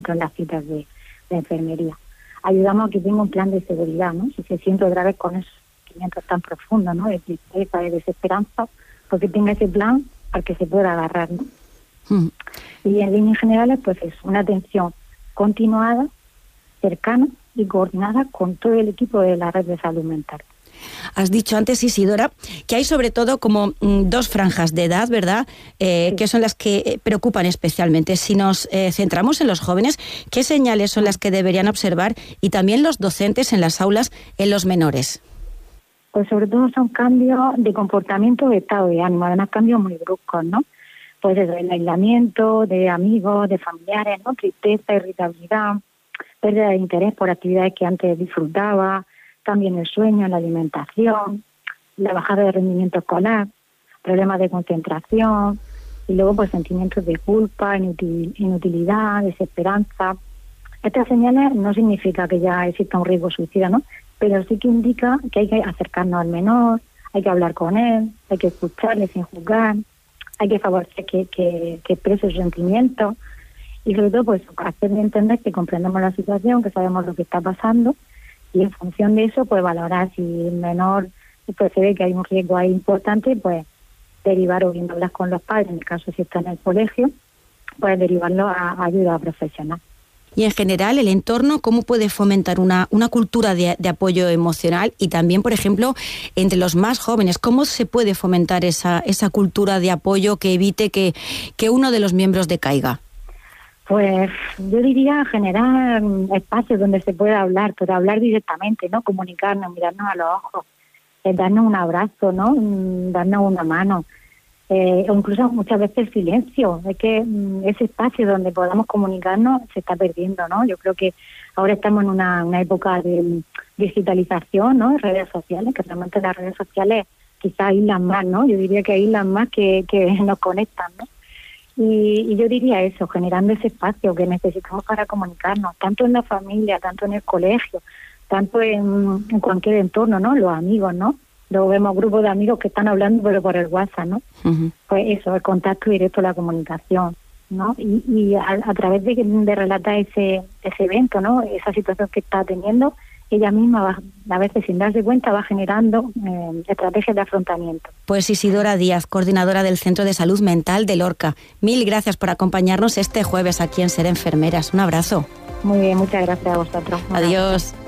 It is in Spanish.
en las citas de enfermería. Ayudamos a que tenga un plan de seguridad, ¿no? Si se siente otra vez con esos sentimientos tan profundos, ¿no? De tristeza, de desesperanza, porque tenga ese plan al que se pueda agarrar, ¿no? Y en líneas generales, pues es una atención continuada, cercana y coordinada con todo el equipo de la red de salud mental. Has dicho antes, Isidora, que hay sobre todo como dos franjas de edad, ¿verdad?, Sí. que son las que preocupan especialmente. Si nos centramos en los jóvenes, ¿qué señales son las que deberían observar? Y también los docentes en las aulas en los menores. Pues sobre todo son cambios de comportamiento, de estado de ánimo, además cambios muy bruscos, ¿no? Pues desde el aislamiento, de amigos, de familiares, ¿no? Tristeza, irritabilidad, pérdida de interés por actividades que antes disfrutaba, cambio en el sueño, en la alimentación, la bajada de rendimiento escolar, problemas de concentración, y luego pues sentimientos de culpa, inutilidad, desesperanza. Estas señales no significa que ya exista un riesgo suicida, ¿no? Pero sí que indica que hay que acercarnos al menor, hay que hablar con él, hay que escucharle sin juzgar, hay que favorecer que exprese sus sentimientos y sobre todo pues hacerle entender que comprendemos la situación, que sabemos lo que está pasando y en función de eso pues valorar si el menor pues se ve que hay un riesgo ahí importante, pues derivar o bien hablar con los padres, en el caso si está en el colegio, pues derivarlo a ayuda profesional. Y en general, el entorno, ¿cómo puede fomentar una cultura de apoyo emocional? Y también, por ejemplo, entre los más jóvenes, ¿cómo se puede fomentar esa cultura de apoyo que evite que uno de los miembros decaiga? Pues yo diría generar espacios donde se pueda hablar, pero hablar directamente, ¿no? Comunicarnos, mirarnos a los ojos, darnos un abrazo, ¿no? Darnos una mano. O incluso muchas veces el silencio, es que ese espacio donde podamos comunicarnos se está perdiendo, ¿no? Yo creo que ahora estamos en una época de digitalización, ¿no? Redes sociales, que realmente las redes sociales quizás aíslan más, ¿no? Yo diría que aíslan más que nos conectan, ¿no? Y yo diría eso, generando ese espacio que necesitamos para comunicarnos, tanto en la familia, tanto en el colegio, tanto en cualquier entorno, ¿no? Los amigos, ¿no? Luego vemos grupos de amigos que están hablando pero por el WhatsApp, ¿no? Uh-huh. Pues eso, el contacto directo, la comunicación, ¿no? Y a través de relatar ese evento, ¿no? Esa situación que está teniendo, ella misma a veces sin darse cuenta va generando estrategias de afrontamiento. Pues Isidora Díaz, coordinadora del Centro de Salud Mental de Lorca. Mil gracias por acompañarnos este jueves aquí en Ser Enfermeras. Un abrazo. Muy bien, muchas gracias a vosotros. Adiós.